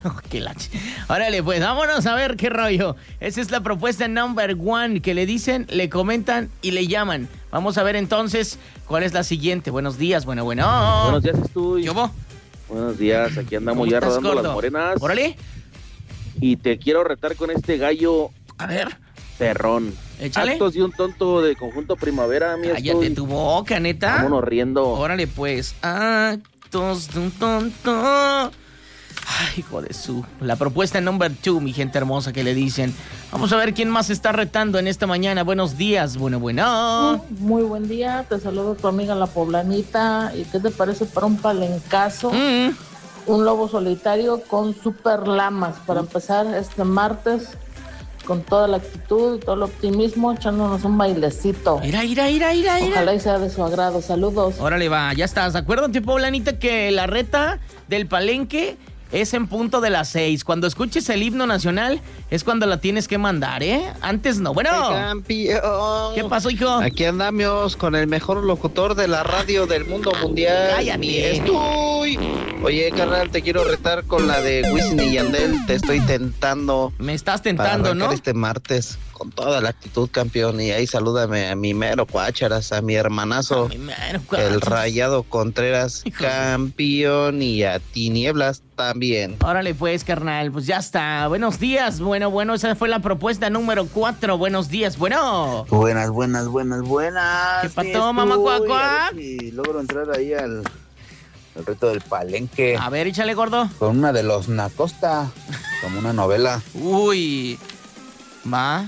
Órale, pues vámonos a ver qué rollo. Esa es la propuesta number one, que le dicen, le comentan y le llaman. Vamos a ver entonces cuál es la siguiente. Buenos días, bueno. Buenos días, estoy. ¿Qué hubo? Buenos días, aquí andamos ¿Cómo ya estás, rodando gordo? las morenas. Órale. Y te quiero retar con este gallo A ver, perrón. échale. Actos de un tonto de Conjunto Primavera, mi Cállate tu boca, neta. Vámonos riendo. Órale, pues. Actos de un tonto. Ay, hijo de su. La propuesta number two, mi gente hermosa, que le dicen. Vamos a ver quién más está retando en esta mañana. Buenos días, bueno. Muy buen día, te saludo tu amiga la poblanita. ¿Y qué te parece para un palencazo? Un lobo solitario con super lamas para empezar este martes con toda la actitud y todo el optimismo, echándonos un bailecito. Mira. Ojalá y sea de su agrado. Saludos. Órale, va, ya estás. Acuérdate, poblanita, que la reta del palenque es en punto de las 6. Cuando escuches el himno nacional es cuando la tienes que mandar, ¿eh? Antes no. Bueno. Campeón. ¿Qué pasó, hijo? Aquí andamos con el mejor locutor de la radio del mundo mundial. Cállate. Estoy. Oye, carnal, te quiero retar con la de Wisin y Yandel. Te estoy tentando. Me estás Para tentando, arrancar ¿no? este martes con toda la actitud, campeón. Y ahí salúdame a mi mero Cuácharas, a mi hermanazo, el Rayado Contreras, Hijo de- campeón, y a Tinieblas también. Órale, pues, carnal, pues ya está. Buenos días, bueno, esa fue la propuesta número 4. Buenos días, bueno. Buenas. ¿Qué pasó, mamá cuacuá? A ver si logro entrar ahí al reto del palenque A ver, échale, gordo. con una de los Nacosta, como una novela. Uy, va.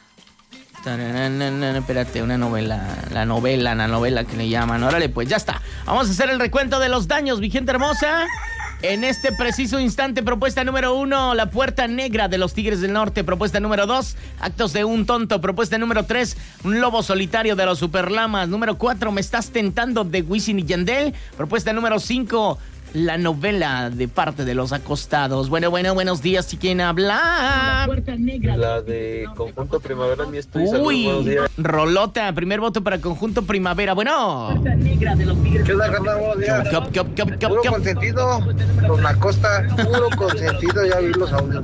Tararán, espérate, una novela. La novela que le llaman. Órale, pues ya está. Vamos a hacer el recuento de los daños, mi gente hermosa. En este preciso instante, propuesta número 1, La Puerta Negra de los Tigres del Norte. Propuesta número 2, Actos de un Tonto. Propuesta número 3, Un Lobo Solitario de los Superlamas. Número 4, Me Estás Tentando de Wisin y Yandel. Propuesta número 5, La Novela de parte de los Acostados. Bueno, buenos días, ¿y quién habla? La de Conjunto Primavera, mi estoy. Saludos, buenos Uy, días. rolota, primer voto para Conjunto Primavera. Bueno. ¿Qué onda, carnal? Buenos días. Puro consentido, Don Acosta, puro consentido, ya vi los audios.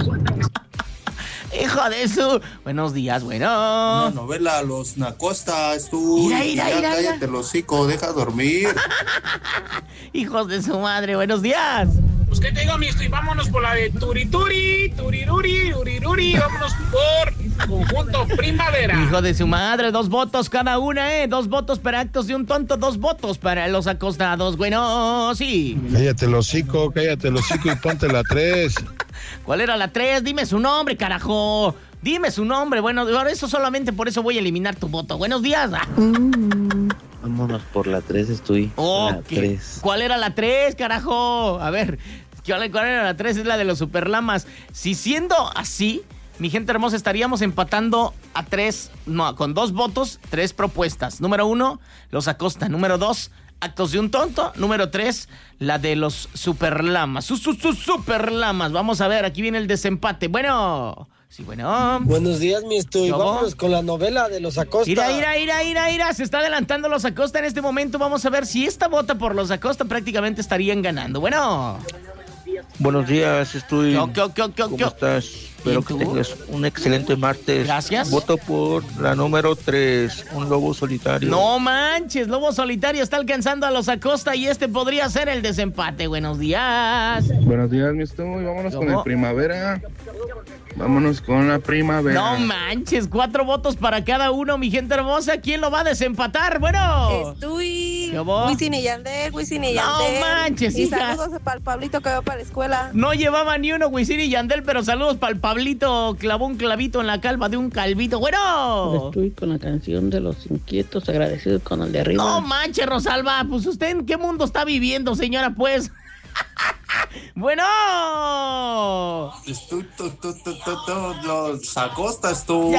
Hijo de su. Buenos días, bueno. Una novela, Los Nacosta, Mira. cállate el hocico, deja dormir. Hijos de su madre, buenos días. Pues qué te digo, mi estoy, vámonos por la de turiruri, vámonos por Conjunto Primavera. Hijo de su madre, 2 votos cada una, 2 votos para Actos de un Tonto, 2 votos para los Acostados. Bueno, sí. Cállate el hocico y ponte la 3. ¿Cuál era la 3? Dime su nombre, carajo. Dime su nombre. Bueno, solamente por eso voy a eliminar tu voto. Buenos días. Vámonos por la 3, estoy. La 3. ¿Cuál era la 3, carajo? A ver, ¿cuál era la 3? Es la de los Superlamas. Si siendo así, mi gente hermosa, estaríamos empatando a 3, no, con 2 votos, 3 propuestas. Número 1, Los Acosta. Número 2, Actos de un Tonto. Número 3, la de los Superlamas. Superlamas. Vamos a ver, aquí viene el desempate. Bueno, sí, bueno. Buenos días, mi estoy. ¿Cómo? Vámonos con la novela de los Acosta. Mira. Se está adelantando los Acosta en este momento. Vamos a ver si esta vota por los Acosta, prácticamente estarían ganando. Bueno. Buenos días, estoy. ¿Qué? ¿Cómo estás? Espero que tengas un excelente martes. Gracias. Voto por la número 3, Un Lobo Solitario. No manches, Lobo Solitario está alcanzando a los Acosta y este podría ser el desempate. Buenos días. Buenos días, mi estoy. Vámonos con el Primavera. Vámonos con la Primavera. No manches, 4 votos para cada uno, mi gente hermosa. ¿Quién lo va a desempatar? Bueno. Estoy. ¿Qué hubo? Wisin y Yandel. No manches, y hija. saludos para el Pablito que va para la escuela. No llevaba ni uno Wisin y Yandel, pero saludos para el Pablito. Clavó un clavito en la calva de un calvito. Bueno. Estoy con la canción de Los Inquietos, agradecido con el de arriba. No manches, Rosalba. Pues usted en qué mundo está viviendo, señora, pues. Bueno. Estoy, los Acosta, estoy.